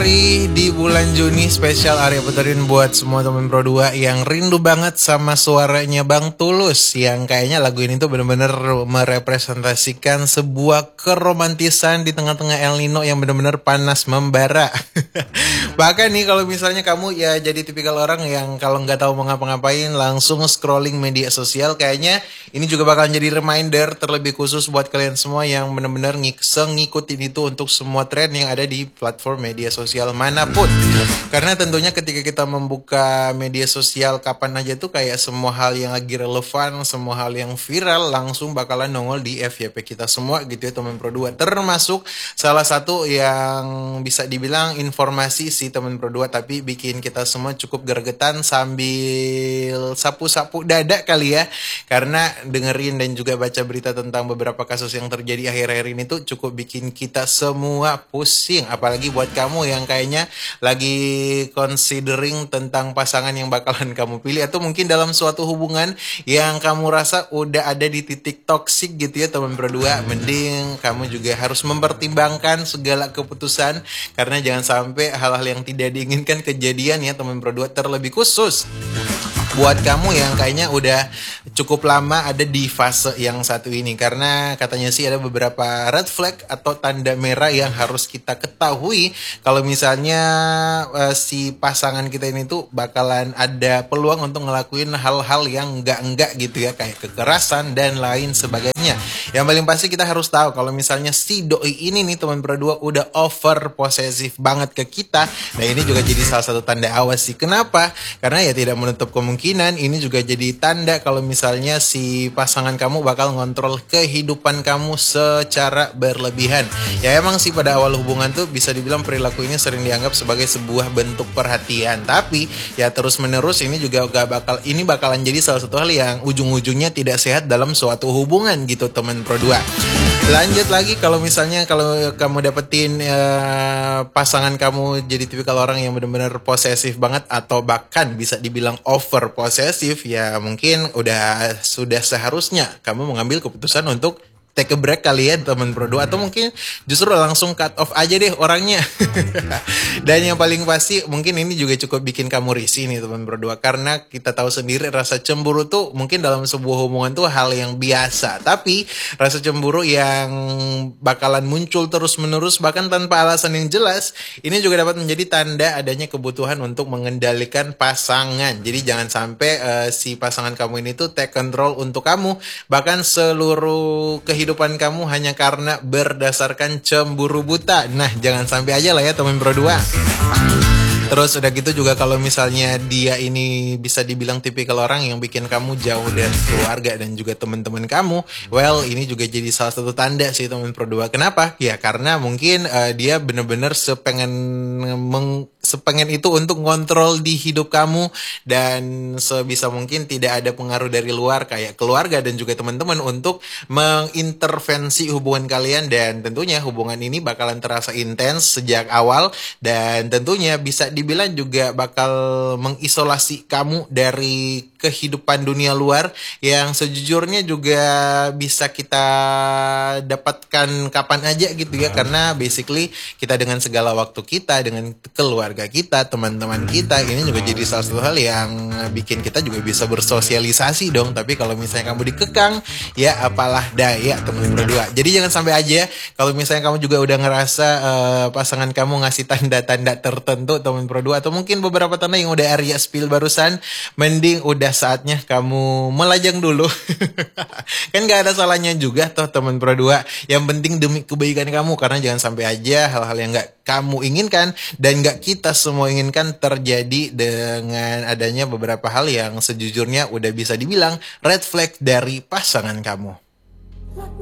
Di bulan Juni spesial Arya puterin buat semua temen Pro 2 yang rindu banget sama suaranya Bang Tulus, yang kayaknya lagu ini tuh bener-bener merepresentasikan sebuah keromantisan di tengah-tengah El Nino yang bener-bener panas membara. Bahkan nih kalau misalnya kamu ya jadi tipikal orang yang kalau nggak tahu mau ngapa-ngapain langsung scrolling media sosial, kayaknya ini juga bakalan jadi reminder terlebih khusus buat kalian semua yang bener-bener ngikutin itu untuk semua tren yang ada di platform media sosial manapun. Karena tentunya ketika kita membuka media sosial kapan aja tuh kayak semua hal yang lagi relevan, semua hal yang viral langsung bakalan nongol di FYP kita semua gitu ya teman Pro 2. Termasuk salah satu yang bisa dibilang informasi si teman Pro 2 tapi bikin kita semua cukup gergetan sambil sapu-sapu dada kali ya. Karena dengerin dan juga baca berita tentang beberapa kasus yang terjadi akhir-akhir ini tuh cukup bikin kita semua pusing. Apalagi buat kamu yang kayaknya lagi considering tentang pasangan yang bakalan kamu pilih, atau mungkin dalam suatu hubungan yang kamu rasa udah ada di titik toksik gitu ya teman Pro 2. Mending kamu juga harus mempertimbangkan segala keputusan, karena jangan sampai hal-hal yang tidak diinginkan kejadian ya teman Pro 2. Terlebih khusus buat kamu yang kayaknya udah cukup lama ada di fase yang satu ini, karena katanya sih ada beberapa red flag atau tanda merah yang harus kita ketahui kalau misalnya si pasangan kita ini tuh bakalan ada peluang untuk ngelakuin hal-hal yang enggak gitu ya, kayak kekerasan dan lain sebagainya. Yang paling pasti kita harus tahu kalau misalnya si doi ini nih teman Pro 2 udah over posesif banget ke kita. Nah ini juga jadi salah satu tanda awas sih. Kenapa? Karena ya tidak menutup kemungkinan ini juga jadi tanda kalau misalnya si pasangan kamu bakal ngontrol kehidupan kamu secara berlebihan. Ya emang sih pada awal hubungan tuh bisa dibilang perilaku ini sering dianggap sebagai sebuah bentuk perhatian. Tapi ya terus menerus ini juga bakalan jadi salah satu hal yang ujung-ujungnya tidak sehat dalam suatu hubungan gitu teman Pro 2. Lanjut lagi kalau misalnya kalau kamu dapetin pasangan kamu jadi tipikal orang yang benar-benar posesif banget atau bahkan bisa dibilang over posesif, ya mungkin sudah seharusnya kamu mengambil keputusan untuk take a break kali ya teman Pro 2, atau mungkin justru langsung cut off aja deh orangnya. Dan yang paling pasti mungkin ini juga cukup bikin kamu risih nih teman Pro 2, karena kita tahu sendiri rasa cemburu tuh mungkin dalam sebuah hubungan tuh hal yang biasa, tapi rasa cemburu yang bakalan muncul terus-menerus bahkan tanpa alasan yang jelas, ini juga dapat menjadi tanda adanya kebutuhan untuk mengendalikan pasangan. Jadi jangan sampai si pasangan kamu ini tuh take control untuk kamu, bahkan seluruh kehidupan kamu hanya karena berdasarkan cemburu buta. Nah, jangan sampai aja lah ya teman Pro 2. Terus udah gitu juga kalau misalnya dia ini bisa dibilang tipikal orang yang bikin kamu jauh dari keluarga dan juga teman-teman kamu, well ini juga jadi salah satu tanda sih teman Pro 2. Kenapa? Ya karena mungkin dia bener-bener sepengen itu untuk ngontrol di hidup kamu, dan sebisa mungkin tidak ada pengaruh dari luar kayak keluarga dan juga teman-teman untuk mengintervensi hubungan kalian. Dan tentunya hubungan ini bakalan terasa intens sejak awal, dan tentunya bisa dibilang juga bakal mengisolasi kamu dari kehidupan dunia luar yang sejujurnya juga bisa kita dapatkan kapan aja gitu ya, karena basically kita dengan segala waktu kita, dengan keluarga kita, teman-teman kita, ini juga jadi salah satu hal yang bikin kita juga bisa bersosialisasi dong. Tapi kalau misalnya kamu dikekang, ya apalah daya teman Pro 2. Jadi jangan sampai aja kalau misalnya kamu juga udah ngerasa pasangan kamu ngasih tanda-tanda tertentu teman Pro 2, atau mungkin beberapa tanda yang udah Arya spill barusan, mending udah saatnya kamu melajang dulu. Kan gak ada salahnya juga toh teman Pro 2. Yang penting demi kebaikan kamu, karena jangan sampai aja hal-hal yang gak kamu inginkan dan gak kita semua inginkan terjadi dengan adanya beberapa hal yang sejujurnya udah bisa dibilang red flag dari pasangan kamu.